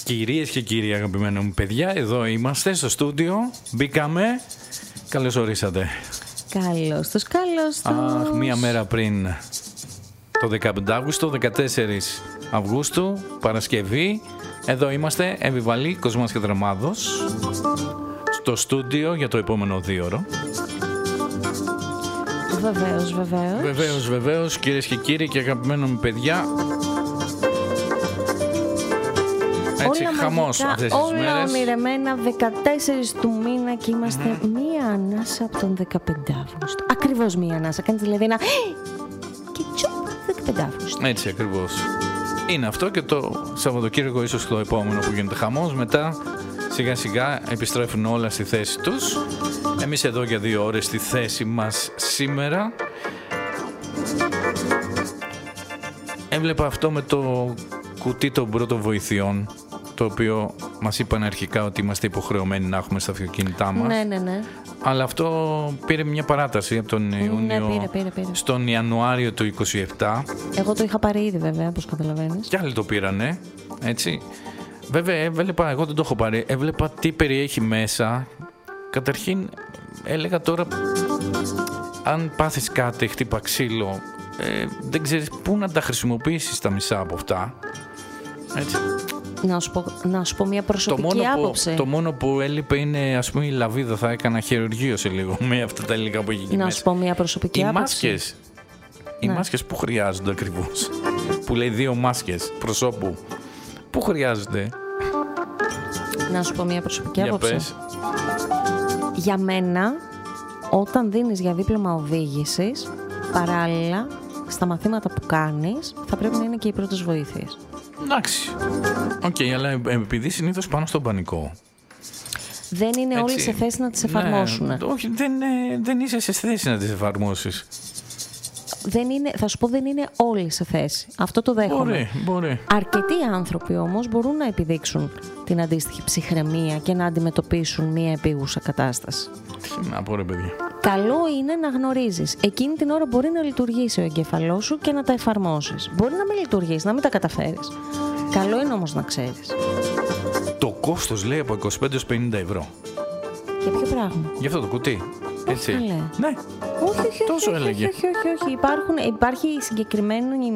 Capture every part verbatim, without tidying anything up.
Κυρίες και κύριοι αγαπημένα μου παιδιά, εδώ είμαστε στο στούντιο, μπήκαμε, καλώς ορίσατε. Καλώς τους, καλώς τους. Αχ, μία μέρα πριν το δεκαπέντε Αυγούστου, δεκατέσσερις Αυγούστου, Παρασκευή, εδώ είμαστε, Εμβιβαλή, Κοσμάς και Δραμάδος, στο στούντιο για το επόμενο δύο ώρο. Βεβαίως, βεβαίως. Βεβαίως, βεβαίως, κυρίες και κύριοι και αγαπημένα μου παιδιά. Έτσι, όλα χαμός μαγικά, αυτές τις όλα μέρες. ονειρεμένα, δεκατέσσερις του μήνα και είμαστε mm-hmm. μία ανάσα από τον δεκαπέντε Αυγούστου. Ακριβώς μία ανάσα. Κάνεις δηλαδή ένα και τσουπ, δεκαπέντε Αυγούστου. Έτσι ακριβώς. Είναι αυτό και το Σαββατοκύριακο ίσως το επόμενο που γίνεται χαμός. Μετά σιγά σιγά επιστρέφουν όλα στη θέση τους. Εμείς εδώ για δύο ώρες στη θέση μας σήμερα. Έβλεπα αυτό με το κουτί των πρώτων βοηθειών, το οποίο μας είπαν αρχικά ότι είμαστε υποχρεωμένοι να έχουμε στα αυτοκίνητά μας. Ναι, ναι, ναι. Αλλά αυτό πήρε μια παράταση από τον Ιούνιο, ναι, πήρε, πήρε, πήρε. στον Ιανουάριο του είκοσι επτά. Εγώ το είχα πάρει ήδη βέβαια, όπως καταλαβαίνεις. Κι άλλοι το πήρανε, έτσι. Βέβαια έβλεπα, εγώ δεν το έχω πάρει, έβλεπα τι περιέχει μέσα. Καταρχήν έλεγα τώρα, αν πάθεις κάτι, χτύπα ξύλο, ε, δεν ξέρεις πού να τα χρησιμοποιήσεις τα μισά από αυτά. Έτσι. Να σου πω, να σου πω μια προσωπική το μόνο άποψη. Που, το μόνο που έλειπε είναι, ας πούμε, η λαβίδα. Θα έκανα χειρουργείο σε λίγο με αυτά τα υλικά που έχει εκεί μέσα. Να σου πω μια προσωπική οι άποψη. Μάσκες, οι ναι. μάσκες που χρειάζονται ακριβώς, που λέει δύο μάσκες προσώπου, πού χρειάζονται? Να σου πω μια προσωπική για άποψη. Πες. Για μένα, όταν δίνεις για δίπλωμα οδήγησης, παράλληλα στα μαθήματα που κάνεις θα πρέπει να είναι και οι πρώτες βοήθειες. Εντάξει. Οκ, okay, αλλά επειδή συνήθως πάνω στον πανικό. Δεν είναι έτσι, όλοι σε θέση να τις εφαρμόσουν. Ναι, όχι, δεν, δεν είσαι σε θέση να τις εφαρμόσεις. Δεν είναι, θα σου πω, δεν είναι όλοι σε θέση. Αυτό το δέχομαι. Μπορεί, μπορεί. Αρκετοί άνθρωποι όμως μπορούν να επιδείξουν την αντίστοιχη ψυχραιμία και να αντιμετωπίσουν μία επίγουσα κατάσταση. Τι να πω ρε παιδιά. Καλό είναι να γνωρίζεις. Εκείνη την ώρα μπορεί να λειτουργήσει ο εγκέφαλός σου και να τα εφαρμόσεις. Μπορεί να μην λειτουργήσει, να μην τα καταφέρεις. Καλό είναι όμως να ξέρεις. Το κόστος λέει από είκοσι πέντε έως πενήντα ευρώ. Για ποιο πράγμα? Για αυτό το κουτί. Έτσι. Καλέ. Ναι. Όχι, όχι, τόσο όχι, έλεγε. όχι, όχι, όχι. Υπάρχουν, υπάρχει συγκεκριμένη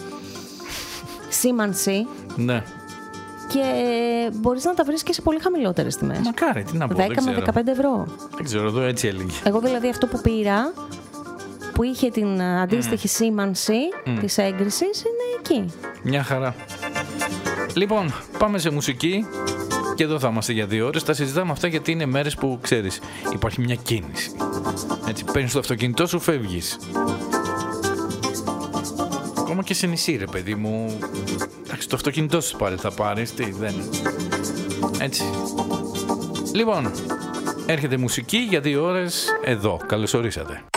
σήμανση. Ναι. Και μπορείς να τα βρεις και σε πολύ χαμηλότερες τιμές. Μακάρι, τι να πω, δέκα με δεκαπέντε ευρώ. Δεν ξέρω, εδώ έτσι έλεγε. Εγώ δηλαδή αυτό που πήρα, που είχε την αντίστοιχη mm. σήμανση mm. της έγκρισης, είναι εκεί. Μια χαρά. Λοιπόν, πάμε σε μουσική. Και εδώ θα είμαστε για δύο ώρες. Τα συζητάμε αυτά γιατί είναι μέρες που, ξέρεις, υπάρχει μια κίνηση. Έτσι, παίρνεις το αυτοκίνητό σου, φεύγεις. Ακόμα και σε νησί, ρε παιδί μου. Εντάξει, το αυτοκίνητό σου πάλι θα πάρεις. Τι, δεν. Έτσι. Λοιπόν, έρχεται μουσική για δύο ώρες εδώ. Καλώς ορίσατε.